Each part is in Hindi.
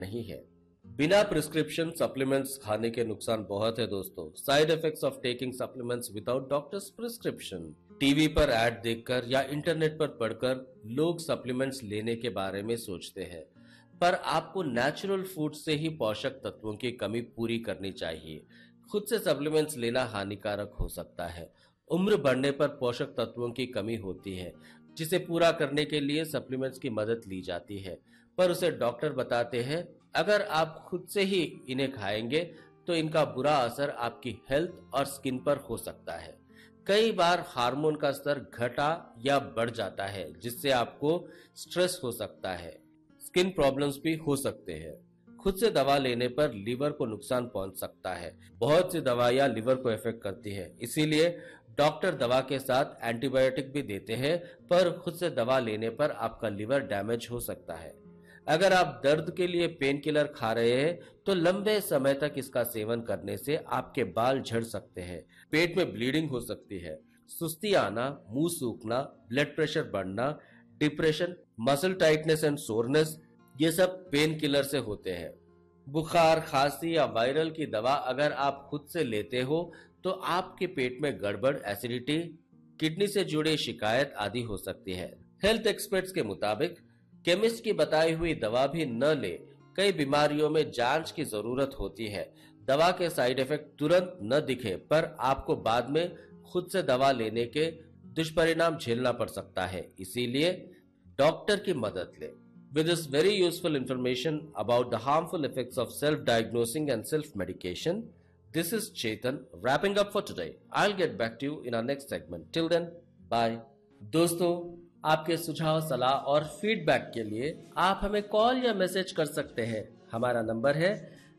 नहीं है। बिना प्रिस्क्रिप्शन सप्लीमेंट्स खाने के नुकसान बहुत है दोस्तों। Side effects of taking supplements without doctors prescription. TV पर ऐड देखकर या इंटरनेट पर पढ़कर लोग सप्लीमेंट्स लेने के बारे में सोचते हैं, पर आपको नेचुरल फूड से ही पोषक तत्वों की कमी पूरी करनी चाहिए। खुद से सप्लीमेंट्स लेना हानिकारक हो सकता है। उम्र बढ़ने पर पोषक तत्वों की कमी होती है, जिसे पूरा करने के लिए सप्लीमेंट्स की मदद ली जाती है, पर उसे डॉक्टर बताते हैं अगर आप खुद से ही इन्हें खाएंगे तो इनका बुरा असर आपकी हेल्थ और स्किन पर हो सकता है। कई बार हार्मोन का स्तर घटा या बढ़ जाता है, जिससे आपको स्ट्रेस हो सकता है, स्किन प्रॉब्लम्स भी हो सकते हैं। खुद से दवा लेने पर लीवर को नुकसान पहुंच सकता है। बहुत सी दवाइयां लीवर को इफेक्ट करती है, इसीलिए डॉक्टर दवा के साथ एंटीबायोटिक भी देते हैं, पर खुद से दवा लेने पर आपका लीवर डैमेज हो सकता है। अगर आप दर्द के लिए पेन किलर खा रहे हैं तो लंबे समय तक इसका सेवन करने से आपके बाल झड़ सकते हैं, पेट में ब्लीडिंग हो सकती है, सुस्ती आना, मुंह सूखना, ब्लड प्रेशर बढ़ना, depression, muscle tightness and soreness, ये सब पेन किलर से होते हैं। बुखार, खांसी या वायरल की दवा अगर आप खुद से लेते हो तो आपके पेट में गड़बड़, एसिडिटी, किडनी से जुड़ी शिकायत आदि हो सकती है। हेल्थ एक्सपर्ट्स के मुताबिक केमिस्ट की बताई हुई दवा भी न ले। कई बीमारियों में जांच की जरूरत होती है। दवा के साइड इफेक्ट तुरंत न दिखे, पर आपको बाद में खुद से दवा लेने के दुष्परिणाम झेलना पड़ सकता है, इसीलिए डॉक्टर की मदद ले। With this very useful information about the harmful effects of self-diagnosing and self-medication, this is Chetan wrapping up for today. I'll get back to you in our next segment. Till then, bye. दोस्तों, आपके सुझाव, सलाह और फीडबैक के लिए आप हमें कॉल या मैसेज कर सकते हैं। हमारा नंबर है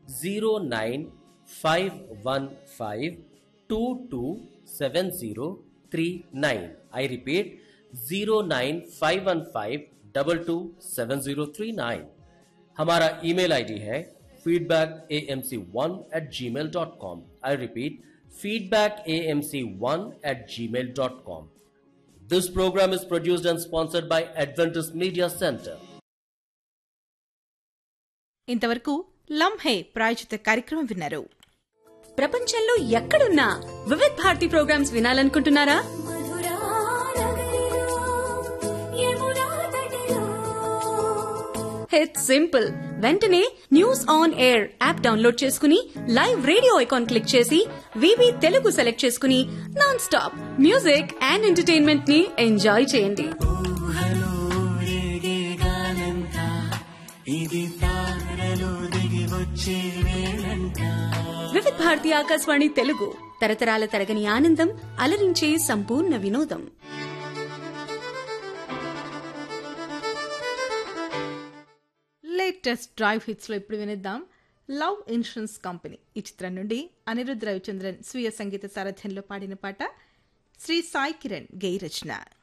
09515227039। I repeat 09515227039। हमारा ईमेल आईडी है feedbackamc1@gmail.com। I repeat feedbackamc1@gmail.com। This program is produced and sponsored by Adventist Media Center. ఇంతవరకు లమ్ హే ప్రాయోజిత కార్యక్రమం విన్నారు. ప్రపంచంలో ఎక్కడున్నా Vividh Bharati programmes వినాలనుకుంటున్నారా? It's simple. వెంటనే news on air app download చేసుకుని లైవ్ రేడియో ఐకాన్ క్లిక్ చేసి వివి తెలుగు సెలెక్ట్ చేసుకుని non stop music and entertainment ని ఎంజాయ్ చేయండి. వివిధ్ భారతి ఆకాశవాణి తెలుగు, తరతరాల తరగని ఆనందం, అలరించే సంపూర్ణ వినోదం. లేటెస్ట్ డ్రైవ్ హిట్స్ లో ఇప్పుడు వినిద్దాం లవ్ ఇన్సూరెన్స్ కంపెనీ ఈ చిత్రం నుండి అనిరుద్ రవిచంద్రన్ స్వీయ సంగీత సారథ్యంలో పాడిన పాట, శ్రీ సాయి కిరణ్ గేయ రచన.